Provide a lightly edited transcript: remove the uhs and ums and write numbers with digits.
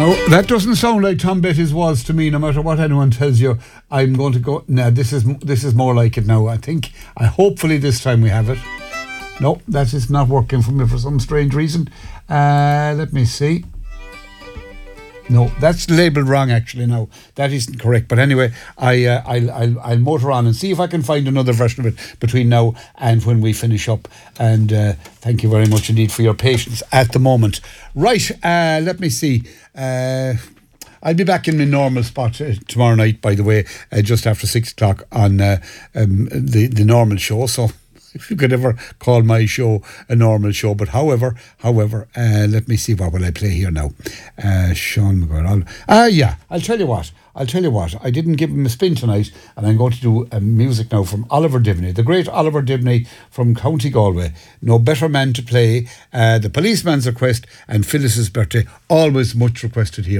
Now, that doesn't sound like Tom Betty's was to me, no matter what anyone tells you. I'm going to go... No, this is more like it now. Hopefully this time we have it. No, that is not working for me for some strange reason. Let me see. No, that's labelled wrong actually now. That isn't correct. But anyway, I'll motor on and see if I can find another version of it between now and when we finish up. And thank you very much indeed for your patience at the moment. Right, let me see. I'll be back in my normal spot tomorrow night, by the way, just after 6 o'clock on the normal show. So if you could ever call my show a normal show. But however, let me see, what will I play here now? Sean McGuire. I'll tell you what. I didn't give him a spin tonight, and I'm going to do music now from Oliver Divney, the great Oliver Divney from County Galway. No better man to play. The Policeman's Request and Phyllis's Birthday, always much requested here.